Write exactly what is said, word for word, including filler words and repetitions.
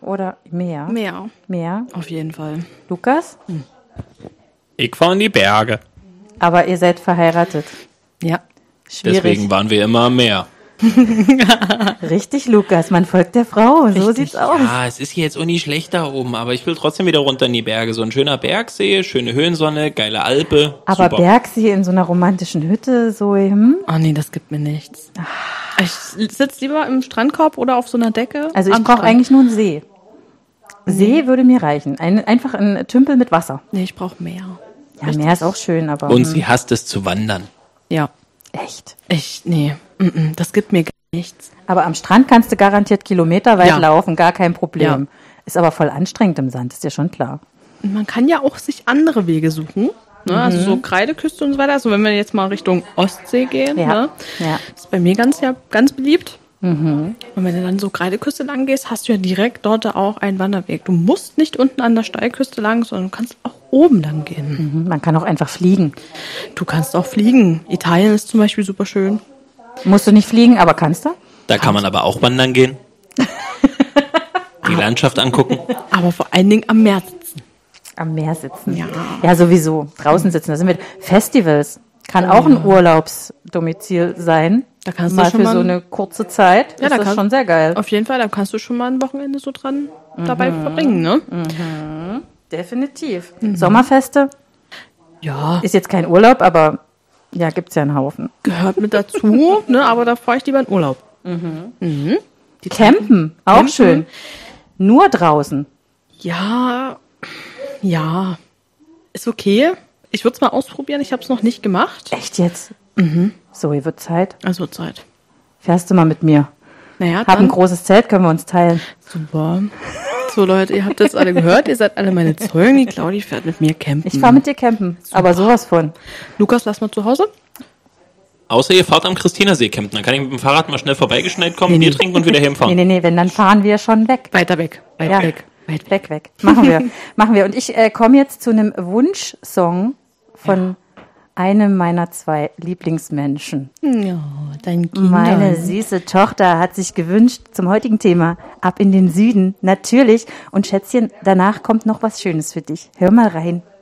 oder mehr? Mehr. Mehr? Auf jeden Fall. Lukas? Hm. Ich fahre in die Berge. Aber ihr seid verheiratet. Ja. Schwierig. Deswegen waren wir immer am Meer. Richtig, Lukas, man folgt der Frau. Richtig. So sieht's aus. Ja, es ist hier jetzt auch nicht schlecht da oben, aber ich will trotzdem wieder runter in die Berge. So ein schöner Bergsee, schöne Höhensonne, geile Alpe. Aber Super. Bergsee in so einer romantischen Hütte, so, hm? Oh nee, das gibt mir nichts. Ich sitze lieber im Strandkorb oder auf so einer Decke. Also ich brauche eigentlich nur einen See. See nee. würde mir reichen. Ein, einfach ein Tümpel mit Wasser. Nee, ich brauche Meer. Ja, Meer ist auch schön, aber... Und sie hasst es zu wandern. Ja. Echt? Ich, nee, das gibt mir gar nichts. Aber am Strand kannst du garantiert kilometerweit ja. laufen, gar kein Problem. Ja. Ist aber voll anstrengend im Sand, ist dir schon klar. Und man kann ja auch sich andere Wege suchen. Ne? Mhm. Also so Kreideküste und so weiter. Also wenn wir jetzt mal Richtung Ostsee gehen, ja. ne? ja. ist bei mir ganz, ja, ganz beliebt. Mhm. Und wenn du dann so Kreideküste lang gehst, hast du ja direkt dort auch einen Wanderweg. Du musst nicht unten an der Steilküste lang, sondern du kannst auch oben lang gehen. Mhm. Man kann auch einfach fliegen. Du kannst auch fliegen. Italien ist zum Beispiel super schön. Musst du nicht fliegen, aber kannst du? Da kann man aber auch wandern gehen. Die Landschaft angucken. Aber vor allen Dingen am Meer sitzen. Am Meer sitzen. Ja, ja sowieso. Draußen sitzen. Da sind wir. Festivals kann oh, auch ein ja. Urlaubsdomizil sein. Da kannst mal du schon für mal so eine kurze Zeit. Ja, ist da das kann, schon sehr geil. Auf jeden Fall, da kannst du schon mal ein Wochenende so dran mhm. dabei verbringen, ne? Mhm. Definitiv. Mhm. Sommerfeste? Ja. Ist jetzt kein Urlaub, aber ja, gibt's ja einen Haufen. Gehört mit dazu, ne? Aber da fahre ich lieber in Urlaub. Mhm. Mhm. Die Campen, auch Campen. Schön. Nur draußen. Ja, ja. Ist okay. Ich würde es mal ausprobieren. Ich habe es noch nicht gemacht. Echt jetzt? Mhm. So, hier wird Zeit. Es wird Zeit. Fährst du mal mit mir? Naja, Hab ein großes Zelt, können wir uns teilen. Super. So, Leute, ihr habt das alle gehört. Ihr seid alle meine Zeugen. Die Claudi fährt mit mir campen. Ich fahre mit dir campen, Super. aber sowas von. Lukas, lass mal zu Hause. Außer ihr fahrt am Christinersee campen. Dann kann ich mit dem Fahrrad mal schnell vorbeigeschneit kommen, nee, Bier nee. trinken und wieder heimfahren. Nee, nee, nee, wenn, dann fahren wir schon weg. Weiter weg. Weit ja. weg. Weit weg, weg. Machen wir. Machen wir. Und ich äh, komme jetzt zu einem Wunschsong von ja. einem meiner zwei Lieblingsmenschen. Ja, dein Kind. Meine süße Tochter hat sich gewünscht zum heutigen Thema Ab in den Süden. Natürlich. Und Schätzchen, danach kommt noch was Schönes für dich. Hör mal rein.